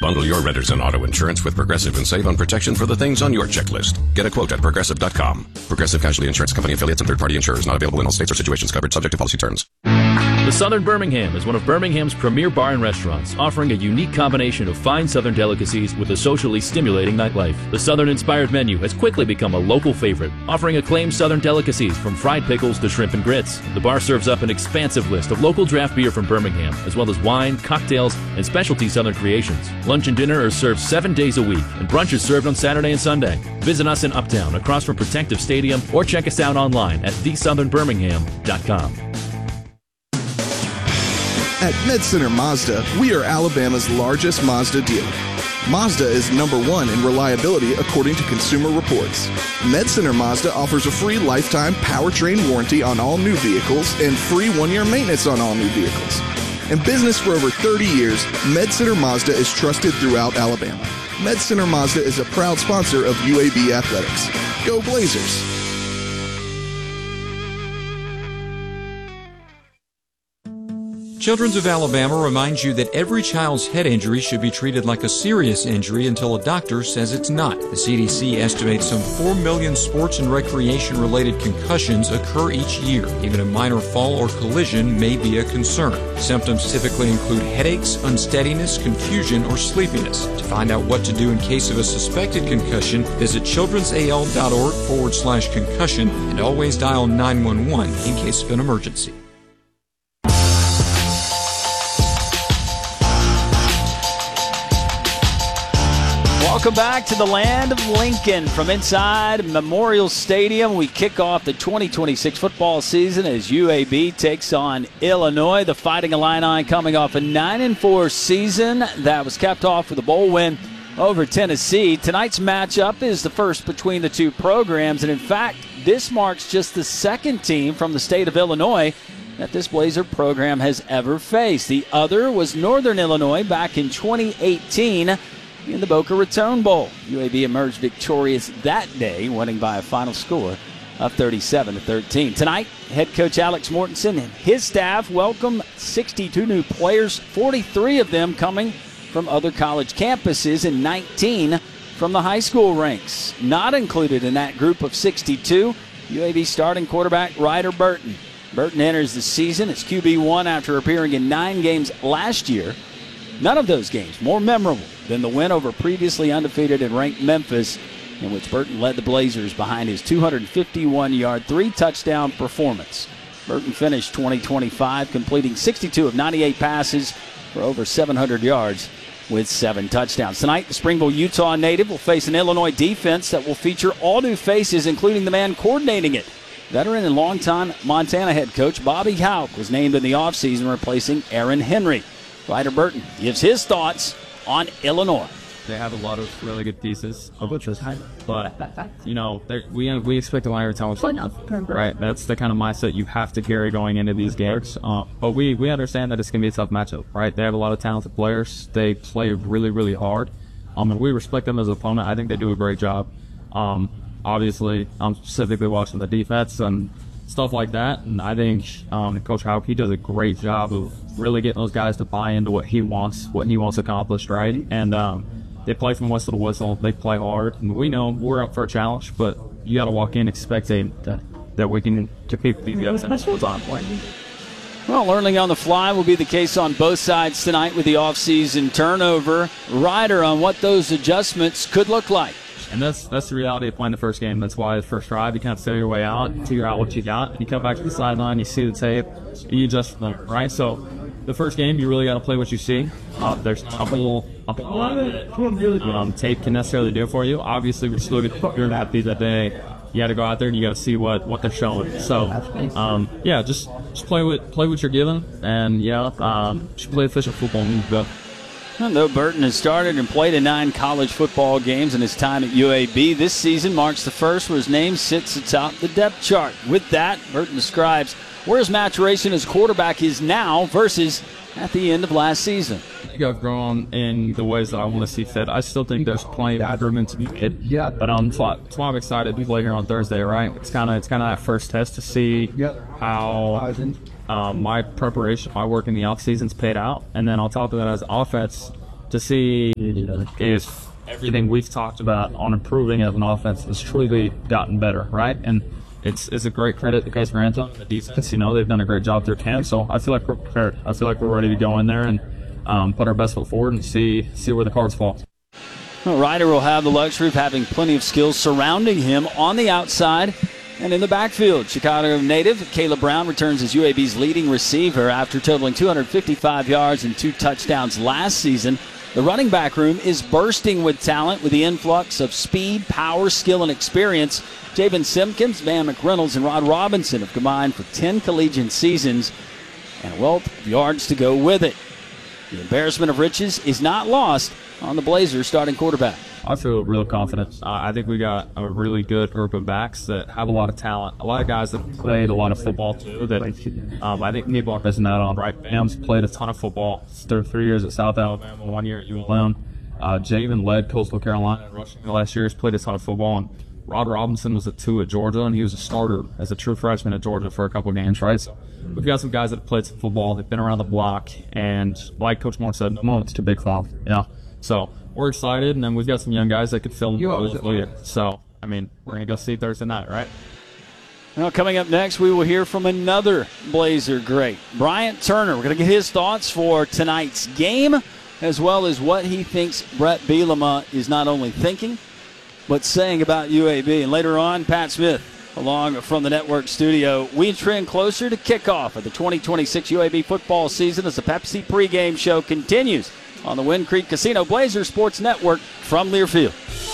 Bundle your renters and auto insurance with Progressive and save on protection for the things on your checklist. Get a quote at Progressive.com. Progressive Casualty Insurance Company affiliates and third-party insurers not available in all states or situations covered subject to policy terms. The Southern Birmingham is one of Birmingham's premier bar and restaurants, offering a unique combination of fine Southern delicacies with a socially stimulating nightlife. The Southern-inspired menu has quickly become a local favorite, offering acclaimed Southern delicacies from fried pickles to shrimp and grits. The bar serves up an expansive list of local draft beer from Birmingham, as well as wine, cocktails, and specialty Southern creations. Lunch and dinner are served 7 days a week, and brunch is served on Saturday and Sunday. Visit us in Uptown, across from Protective Stadium, or check us out online at thesouthernbirmingham.com. At MedCenter Mazda, we are Alabama's largest Mazda dealer. Mazda is #1 in reliability according to Consumer Reports. MedCenter Mazda offers a free lifetime powertrain warranty on all new vehicles and free 1-year maintenance on all new vehicles. In business for over 30 years, MedCenter Mazda is trusted throughout Alabama. MedCenter Mazda is a proud sponsor of UAB Athletics. Go Blazers! Children's of Alabama reminds you that every child's head injury should be treated like a serious injury until a doctor says it's not. The CDC estimates some 4 million sports and recreation-related concussions occur each year. Even a minor fall or collision may be a concern. Symptoms typically include headaches, unsteadiness, confusion, or sleepiness. To find out what to do in case of a suspected concussion, visit childrensal.org/concussion and always dial 911 in case of an emergency. Welcome back to the land of Lincoln. From inside Memorial Stadium, we kick off the 2026 football season as UAB takes on Illinois. The Fighting Illini coming off a 9-4 season that was capped off with a bowl win over Tennessee. Tonight's matchup is the first between the two programs, and in fact, this marks just the second team from the state of Illinois that this Blazer program has ever faced. The other was Northern Illinois back in 2018 in the Boca Raton Bowl. UAB emerged victorious that day, winning by a final score of 37-13. Tonight, head coach Alex Mortensen and his staff welcome 62 new players, 43 of them coming from other college campuses and 19 from the high school ranks. Not included in that group of 62, UAB starting quarterback Ryder Burton. Burton enters the season as QB1 after appearing in 9 games last year. None of those games more memorable than the win over previously undefeated and ranked Memphis, in which Burton led the Blazers behind his 251-yard, 3-touchdown performance. Burton finished 2025 completing 62 of 98 passes for over 700 yards with 7 touchdowns. Tonight, the Springville, Utah native will face an Illinois defense that will feature all new faces, including the man coordinating it. Veteran and longtime Montana head coach Bobby Hauck was named in the offseason, replacing Aaron Henry. Ryder Burton gives his thoughts on Illinois. They have a lot of really good pieces, but you know, we expect a lot of talent, right? That's the kind of mindset you have to carry going into these games. But we understand that it's gonna be a tough matchup, right? They have a lot of talented players. They play really, really hard. And we respect them as an opponent. I think they do a great job. Obviously, I'm specifically watching the defense and stuff like that, and I think Coach Hauck, he does a great job of really getting those guys to buy into what he wants accomplished, right? And they play from whistle to whistle. They play hard, and we know we're up for a challenge, but you got to walk in expecting that we can compete with these guys, and that's what's on point. Well, learning on the fly will be the case on both sides tonight with the offseason turnover. Ryder on what those adjustments could look like. And that's the reality of playing the first game. That's why the first drive, you kind of feel your way out, figure out what you got, and you come back to the sideline, you see the tape, you adjust from there, right? So the first game, you really got to play what you see. There's a little tape can necessarily do for you. Obviously, we're still going to have to that day. You got to go out there and you got to see what they're showing. So, yeah, just play what you're given, and just play efficient football. Though Burton has started and played in 9 college football games in his time at UAB, this season marks the first where his name sits atop the depth chart. With that, Burton describes where his maturation as quarterback is now versus at the end of last season. I think I've grown in the ways that I want to see fit. I still think there's plenty of improvement to be made. Yeah. But that's why I'm excited to play here on Thursday, right? It's kind of that first test to see how my preparation, my work in the off season's paid out, and then on top of that, as offense, to see if everything we've talked about on improving as an offense has truly gotten better, right? And it's a great credit to Coach Grantham and the defense. They've done a great job through camp, so I feel like we're prepared. I feel like we're ready to go in there and put our best foot forward and see where the cards fall. Well, Ryder will have the luxury of having plenty of skills surrounding him on the outside and in the backfield. Chicago native Caleb Brown returns as UAB's leading receiver after totaling 255 yards and 2 touchdowns last season. The running back room is bursting with talent with the influx of speed, power, skill, and experience. Javen Simpkins, Van McReynolds, and Rod Robinson have combined for 10 collegiate seasons and a wealth of yards to go with it. The embarrassment of riches is not lost on the Blazers starting quarterback. I feel real confident. I think we got a really good group of backs that have a lot of talent. A lot of guys that played a lot of football, too, that I think people are missing out on, right? Bam's played a ton of football. 3 years at South Alabama, 1 year at ULM. Javen led Coastal Carolina in rushing last year. He's played a ton of football. And Rod Robinson was a 2 at Georgia, and he was a starter as a true freshman at Georgia for a couple of games, right? So we've got some guys that have played some football. They've been around the block. And like Coach Moore said, no moment's too big for them. So we're excited, and then we've got some young guys that could fill in. So, we're going to go see Thursday night, right? Well, coming up next, we will hear from another Blazer great, Bryant Turner. We're going to get his thoughts for tonight's game, as well as what he thinks Brett Bielema is not only thinking, but saying about UAB. And later on, Pat Smith, along from the network studio. We trend closer to kickoff of the 2026 UAB football season as the Pepsi pregame show continues on the Wind Creek Casino Blazer Sports Network from Learfield.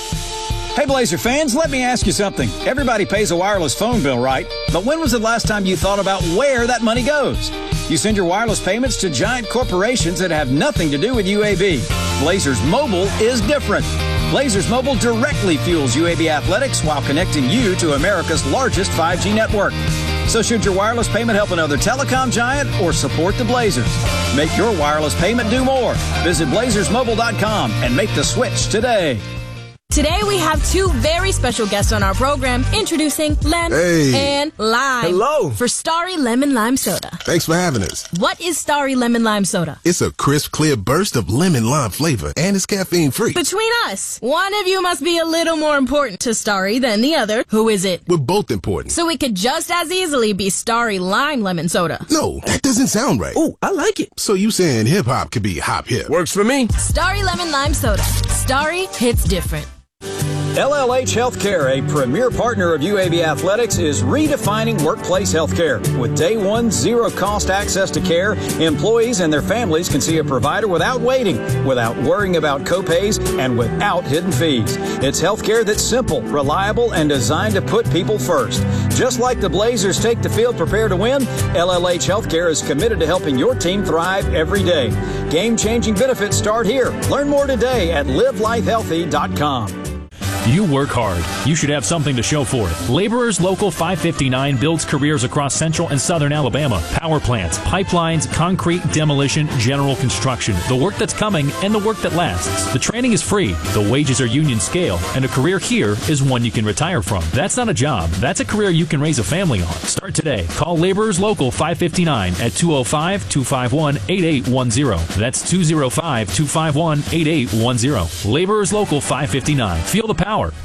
Hey, Blazer fans, let me ask you something. Everybody pays a wireless phone bill, right? But when was the last time you thought about where that money goes? You send your wireless payments to giant corporations that have nothing to do with UAB. Blazers Mobile is different. Blazers Mobile directly fuels UAB athletics while connecting you to America's largest 5G network. So should your wireless payment help another telecom giant or support the Blazers? Make your wireless payment do more. Visit blazersmobile.com and make the switch today. Today we have 2 very special guests on our program, introducing Lem and Lime. Hello. For Starry Lemon Lime Soda. Thanks for having us. What is Starry Lemon Lime Soda? It's a crisp, clear burst of lemon lime flavor, and it's caffeine-free. Between us, one of you must be a little more important to Starry than the other. Who is it? We're both important. So it could just as easily be Starry Lime Lemon Soda. No, that doesn't sound right. Oh, I like it. So you saying hip-hop could be hop-hip? Works for me. Starry Lemon Lime Soda. Starry hits different. LLH Healthcare, a premier partner of UAB Athletics, is redefining workplace healthcare. With day one, zero-cost access to care, employees and their families can see a provider without waiting, without worrying about copays, and without hidden fees. It's healthcare that's simple, reliable, and designed to put people first. Just like the Blazers take the field prepared to win, LLH Healthcare is committed to helping your team thrive every day. Game-changing benefits start here. Learn more today at livelifehealthy.com. You work hard. You should have something to show for it. Laborers Local 559 builds careers across central and southern Alabama. Power plants, pipelines, concrete, demolition, general construction. The work that's coming and the work that lasts. The training is free. The wages are union scale. And a career here is one you can retire from. That's not a job. That's a career you can raise a family on. Start today. Call Laborers Local 559 at 205-251-8810. That's 205-251-8810. Laborers Local 559. Feel the power. Welcome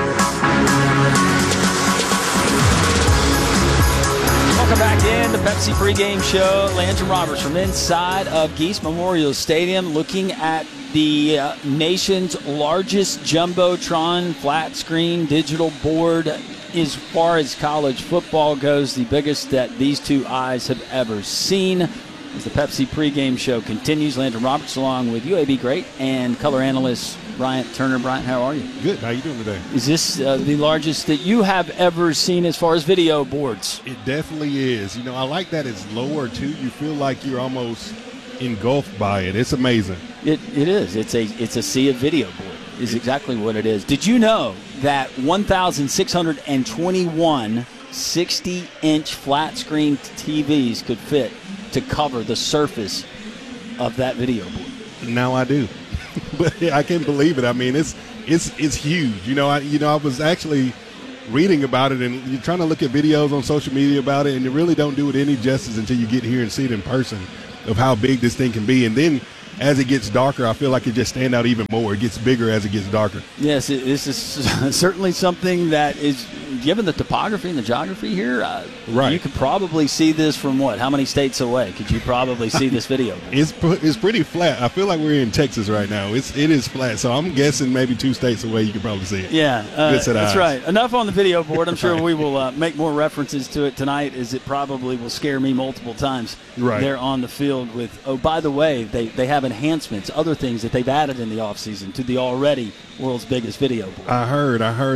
back in the Pepsi pregame show. Landon Roberts from inside of Geese Memorial Stadium, looking at the nation's largest Jumbotron flat screen digital board. As far as college football goes, the biggest that these two eyes have ever seen. As the Pepsi pregame show continues, Landon Roberts along with UAB great and color analyst Bryant Turner. Bryant, how are you? Good. How you doing today? Is this the largest that you have ever seen as far as video boards? It definitely is. I like that it's lower, too. You feel like you're almost engulfed by it. It's amazing. It is. It's a sea of video board is exactly what it is. Did you know that 1,621 60-inch flat screen TVs could fit to cover the surface of that video board? Now I do. But I can't believe it. I mean, it's huge. I was actually reading about it, and you're trying to look at videos on social media about it, and you really don't do it any justice until you get here and see it in person of how big this thing can be. And then as it gets darker, I feel like it just stand out even more. It gets bigger as it gets darker. Yes, this is certainly something that is, given the topography and the geography here, right. You could probably see this from how many states away could you probably see this video? It's pretty flat. I feel like we're in Texas right now. It is flat, so I'm guessing maybe 2 states away you could probably see it. Yeah, that's right. Enough on the video board. I'm sure we will make more references to it tonight, as it probably will scare me multiple times there on the field with, oh, by the way, they have enhancements, other things that they've added in the offseason to the already world's biggest video board. I heard